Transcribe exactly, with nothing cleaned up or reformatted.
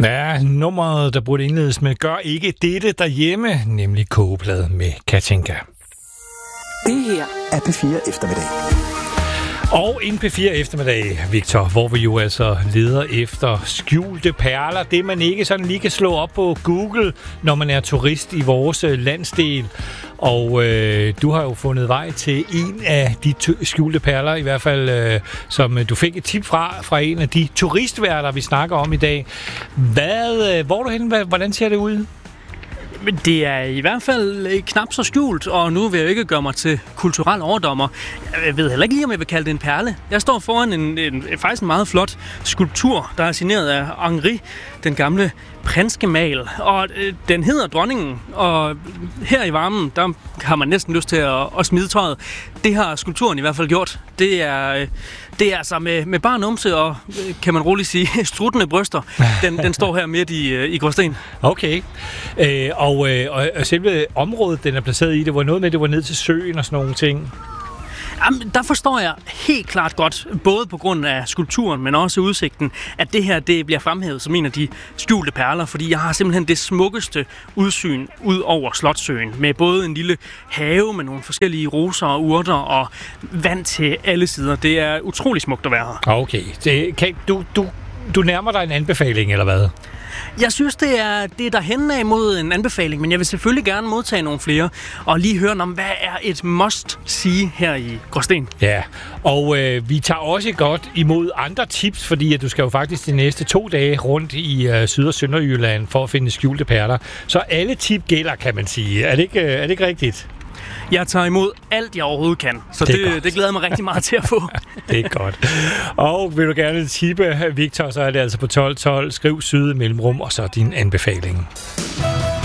Ja, nummeret, der burde indledes med Gør ikke dette derhjemme, nemlig Kogeplade med Katinka. Det her er P fire Eftermiddag. Og en P fire Eftermiddag, Victor, hvor vi jo altså leder efter skjulte perler. Det, man ikke sådan lige kan slå op på Google, når man er turist i vores landsdel. Og øh, du har jo fundet vej til en af de t- skjulte perler, i hvert fald, øh, som du fik et tip fra, fra en af de turistværter, vi snakker om i dag. Hvad, øh, hvor er du henne? Hvordan ser det ud? Men det er i hvert fald knap så skjult, og nu vil jeg jo ikke gøre mig til kulturel overdommer. Jeg ved heller ikke lige, om jeg vil kalde det en perle. Jeg står foran en, en faktisk en meget flot skulptur, der er signeret af Henri, den gamle prinsgemal, og øh, den hedder Dronningen, og her i varmen, der har man næsten lyst til at, at smide tøjet. Det har skulpturen i hvert fald gjort. Det er, øh, det er altså med, med bare numse og, øh, kan man roligt sige, struttende bryster. Den, den står her midt i, øh, i Gråsten. Okay. Øh, og, øh, og selve området, den er placeret i, det var noget med, det var ned til søen og sådan nogle ting. Jamen, der forstår jeg helt klart godt, både på grund af skulpturen, men også udsigten, at det her det bliver fremhævet som en af de skjulte perler, fordi jeg har simpelthen det smukkeste udsyn ud over Slotssøen, med både en lille have med nogle forskellige roser og urter og vand til alle sider. Det er utrolig smukt at være her. Okay. Det, kan, du, du, du nærmer dig en anbefaling, eller hvad? Jeg synes, det er, det er derhen af mod en anbefaling, men jeg vil selvfølgelig gerne modtage nogle flere, og lige høre om, hvad er et must-see her i Gråsten. Ja, og øh, vi tager også godt imod andre tips, fordi at du skal jo faktisk de næste to dage rundt i øh, Syd- og Sønderjylland for at finde skjulte perler. Så alle tip gælder, kan man sige. Er det ikke, er det ikke rigtigt? Jeg tager imod alt, jeg overhovedet kan, så det, det, det glæder jeg mig rigtig meget til at få. Det er godt. Og vil du gerne tippe, Victor, så er det altså på tolv tolv. Skriv Syd mellemrum, og så din anbefaling.